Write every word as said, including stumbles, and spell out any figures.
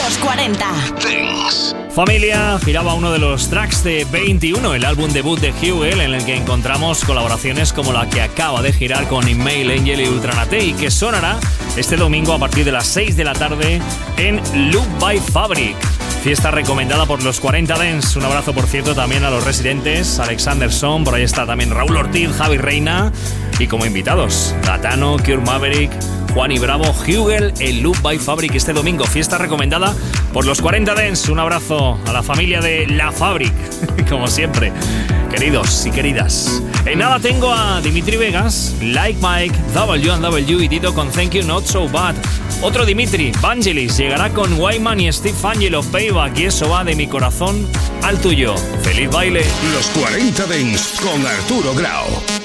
Los cuarenta Dance. Familia giraba uno de los tracks de veintiuno, el álbum debut de Hugel, en el que encontramos colaboraciones como la que acaba de girar con Email Angel y Ultranate y que sonará este domingo a partir de las seis de la tarde en Loop by Fabric. Fiesta recomendada por los cuarenta Dance. Un abrazo, por cierto, también a los residentes, Alexander Son, por ahí está también Raúl Ortiz, Javi Reina y como invitados, Gatano, Cure Maverick, Juan y Bravo, Hugel, el Loop by Fabric este domingo. Fiesta recomendada por los cuarenta Dance. Un abrazo a la familia de La Fabric, como siempre. Queridos y queridas. En nada tengo a Dimitri Vegas, Like Mike, W and W y Tito con Thank You Not So Bad. Otro Dimitri, Vangelis, llegará con Wyman y Steve Angelo, Payback, y eso va de mi corazón al tuyo. ¡Feliz baile! Los cuarenta Dance con Arturo Grau.